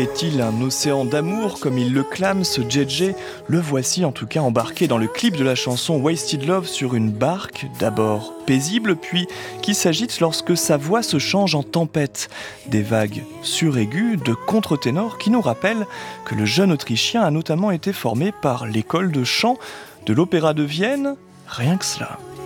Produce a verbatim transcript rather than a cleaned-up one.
Est-il un océan d'amour comme il le clame, ce J J? Le voici en tout cas embarqué dans le clip de la chanson Wasted Love sur une barque, d'abord paisible, puis qui s'agite lorsque sa voix se change en tempête. Des vagues suraiguës de contre-ténor qui nous rappellent que le jeune Autrichien a notamment été formé par l'école de chant de l'Opéra de Vienne, rien que cela.